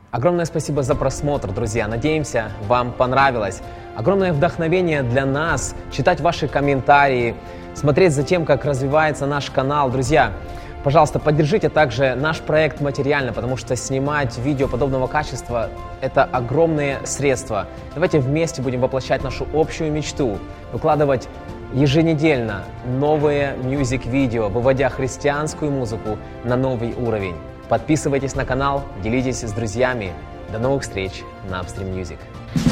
Огромное спасибо за просмотр, друзья. Надеемся, вам понравилось. Огромное вдохновение для нас читать ваши комментарии, смотреть за тем, как развивается наш канал. Друзья, пожалуйста, поддержите также наш проект материально, потому что снимать видео подобного качества – это огромные средства. Давайте вместе будем воплощать нашу общую мечту, выкладывать еженедельно новые мьюзик-видео, выводя христианскую музыку на новый уровень. Подписывайтесь на канал, делитесь с друзьями. До новых встреч на Upstream Music.